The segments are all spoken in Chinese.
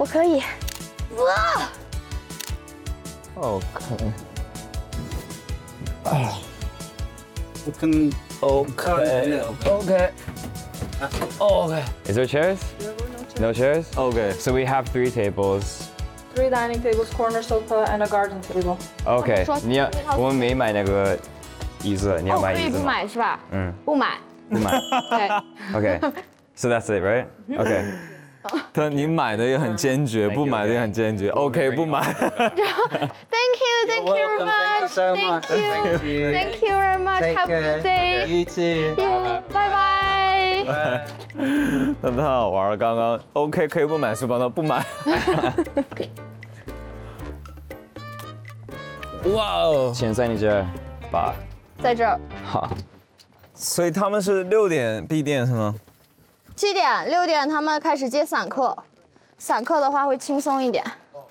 我可以。哇 OK。 Okay. Is there chairs? No chairs? Okay. So we have 3 tables. 3 dining tables, corner sofa, and a garden table. OK. 我们没买那个椅子，你要买可以不椅子吗？ 买是吧？不买。 不买。 对。 OK. So that's it, right? OK. 他你买的也很坚决，不买的也很坚决。OK， 不买。 Thank you very much. Thank you very much. Have a good day. You too. Bye bye. 那太好玩了，刚刚 OK 可以不买书包，他不买。哇哦！ 钱在你这儿，爸。 在这儿。 好。 所以他们是6点闭店是吗 7点、6点他们开始接散客，散客的话会轻松一点。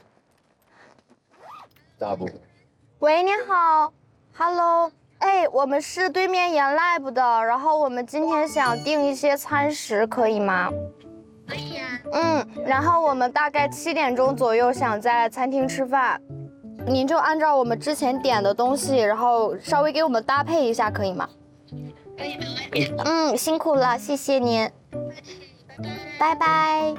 大步。 喂，你好 ，Hello， 哎，我们是对面盐 Lab 的，然后我们今天想订一些餐食，可以吗？可以呀。然后我们大概7点钟左右想在餐厅吃饭，您就按照我们之前点的东西，然后稍微给我们搭配一下，可以吗？可以，没问题。辛苦了，谢谢您。拜拜。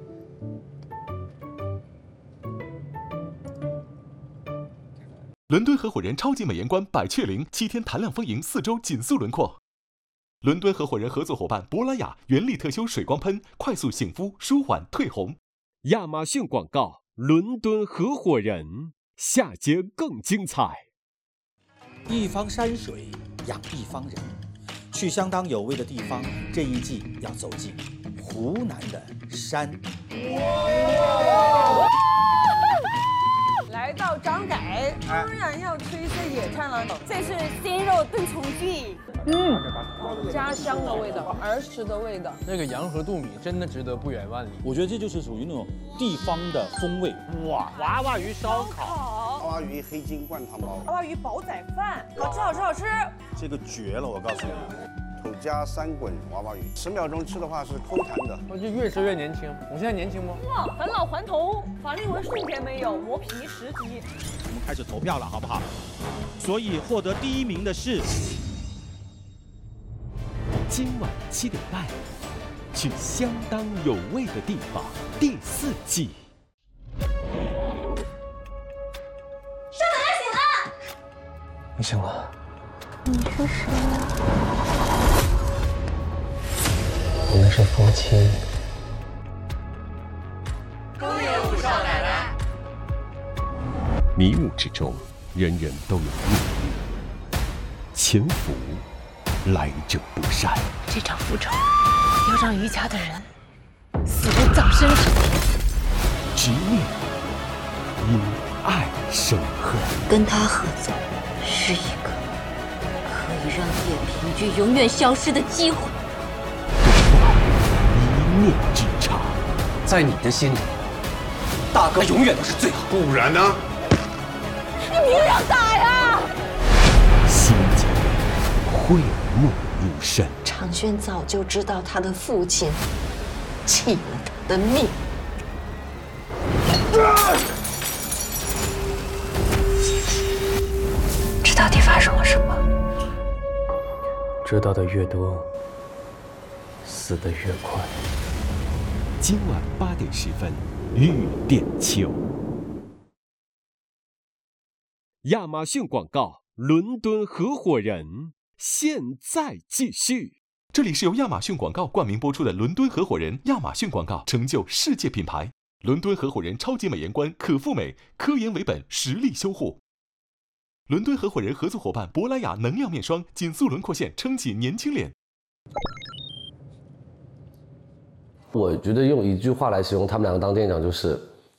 伦敦合伙人超级美颜关百雀羚7天弹亮丰盈4周紧塑轮廓。伦敦合伙人合作伙伴珀莱雅原力特修水光喷，快速醒肤，舒缓褪红。 亚马逊广告，伦敦合伙人，下节更精彩。 一方山水养一方人，去相当有味的地方。这一季要走进湖南的山。 来到张改，当然要吃一些野菜了。这是鲜肉炖葱鸡，家乡的味道，儿时的味道。 那个羊和杜米真的值得不远万里。 我觉得这就是属于那种地方的风味。 哇，娃娃鱼烧烤， 娃娃鱼黑金灌汤包， 娃娃鱼煲仔饭，好吃好吃好吃。 这个绝了，我告诉你。土家3滚娃娃鱼，10秒钟吃的话是抠痰的。 我就越吃越年轻。我现在年轻吗？ 哇，返老还童，法令纹瞬间没有，磨皮10级。 我们开始投票了，好不好？所以获得第1名的是。 今晚7点半，去相当有味的地方第4季。 少奶奶醒了。 你醒了。 你是谁呀？ 我们是夫妻。 恭喜少奶奶！ 迷雾之中，人人都有命运。潜伏，来者不善。 这场复仇要让余家的人死在葬身之地。 执念，因爱生恨。 跟他合作是一个可以让叶平居永远消失的机会。 一念之差， 在你的心里，大哥永远都是最好。 不然呢？ 你凭啥打呀？ 心间讳莫如深。 长轩早就知道他的父亲弃了他的命。这到底发生了什么？ 知道的越多，死得越快。 今晚8点10分，玉殿秋。亚马逊广告，伦敦合伙人，现在继续。 这里是由亚马逊广告冠名播出的伦敦合伙人，亚马逊广告成就世界品牌。伦敦合伙人超级美颜关，可复美，科研为本，实力修护。伦敦合伙人合作伙伴珀莱雅能量面霜，紧塑轮廓线，撑起年轻脸。 我觉得用一句话来形容他们两个当店长，就是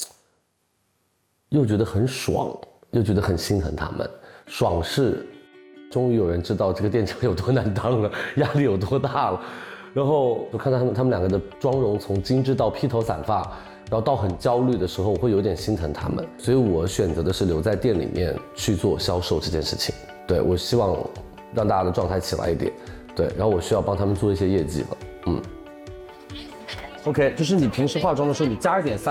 又觉得很爽，又觉得很心疼他们。爽是终于有人知道这个店长有多难当了，压力有多大了。然后我看到他们两个的妆容从精致到披头散发，然后到很焦虑的时候，我会有点心疼他们。所以我选择的是留在店里面去做销售这件事情。对，我希望让大家的状态起来一点。对，然后我需要帮他们做一些业绩了。OK， 就是你平时化妆的时候，你加一点